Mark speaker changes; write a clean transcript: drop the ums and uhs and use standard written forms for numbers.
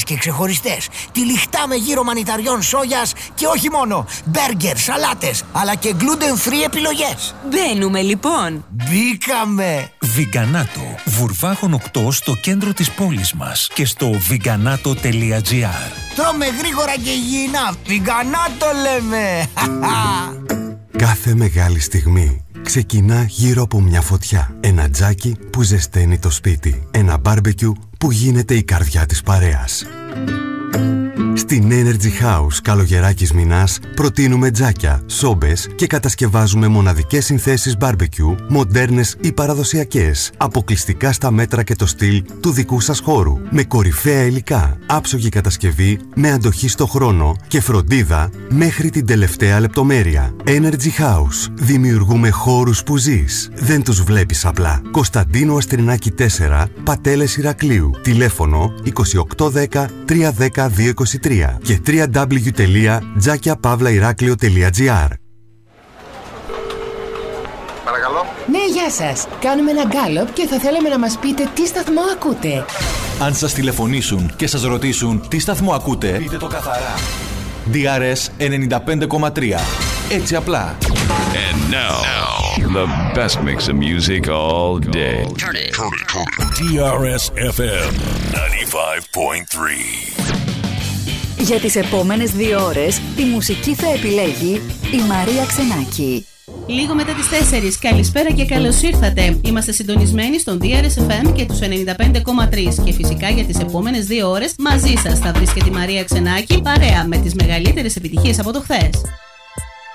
Speaker 1: και ξεχωριστές. Τυλιχτά με γύρο μανιταριών σόγιας και όχι μόνο. Μπέργκερ, σαλάτες, αλλά και gluten-free επιλογές.
Speaker 2: Μπαίνουμε λοιπόν.
Speaker 1: Μπήκαμε.
Speaker 3: Βιγκανάτο. Βουρβάχων 8 στο κέντρο της πόλης μας και στο vigganato.gr.
Speaker 1: Τρώμε γρήγορα και υγιεινά. Βιγκανάτο λέμε.
Speaker 4: Κάθε μεγάλη στιγμή ξεκινά γύρω από μια φωτιά. Ένα τζάκι που ζεσταίνει το σπίτι. Ένα μπάρμπεκιου που γίνεται η καρδιά της παρέας. Στην Energy House Καλογεράκης Μινάς προτείνουμε τζάκια, σόμπες και κατασκευάζουμε μοναδικές συνθέσεις μπάρμπεκιου, μοντέρνες ή παραδοσιακές, αποκλειστικά στα μέτρα και το στυλ του δικού σας χώρου, με κορυφαία υλικά, άψογη κατασκευή, με αντοχή στο χρόνο και φροντίδα μέχρι την τελευταία λεπτομέρεια. Energy House. Δημιουργούμε χώρους που ζεις. Δεν τους βλέπεις απλά. Κωνσταντίνου Αστρινάκη 4, Πατέλες Ηρακλείου. Τηλέφωνο 2810 310 223 και www.jakiapavlairaklio.gr.
Speaker 5: Παρακαλώ.
Speaker 6: Ναι, γεια σας. Κάνουμε ένα γκάλωπ και θα θέλαμε να μας πείτε τι σταθμό ακούτε.
Speaker 7: Αν σας τηλεφωνήσουν και σας ρωτήσουν τι σταθμό ακούτε, πείτε το καθαρά. DRS 95,3. Έτσι απλά.
Speaker 8: And now, the best mix of music all day. Turn it.
Speaker 9: DRS FM 95.3.
Speaker 2: Για τις επόμενες 2 ώρες τη μουσική θα επιλέγει η Μαρία Ξενάκη.
Speaker 10: Λίγο μετά τις 4. Καλησπέρα και καλώς ήρθατε. Είμαστε συντονισμένοι στον DRS FM και τους 95,3 και φυσικά για τις επόμενες 2 ώρες μαζί σας θα βρίσκεται η Μαρία Ξενάκη παρέα με τις μεγαλύτερες επιτυχίες από το χθες.